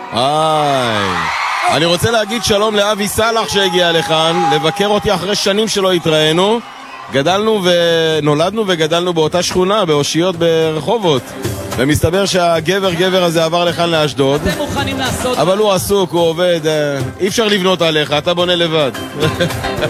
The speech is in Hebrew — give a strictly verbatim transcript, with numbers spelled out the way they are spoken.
היי. אני רוצה להגיד שלום לאבי סלח שהגיע לכאן לבקר אותי אחרי שנים שלא התראינו. גדלנו ונולדנו וגדלנו באותה שכונה באושיות ברחובות, ומסתבר שהגבר גבר הזה עבר לכאן לאשדוד. אתם מוכנים לעשות? אבל הוא עסוק, הוא עובד, אי אפשר לבנות עליך, אתה בונה לבד.